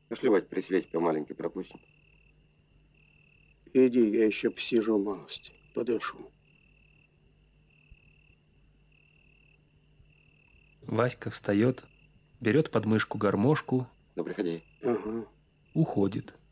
Пошли, Вать, при свете по маленькой пропустим. Иди, я еще посижу малость, подышу. Васька встает, берет под мышку гармошку, Ну, приходи. Ага. уходит.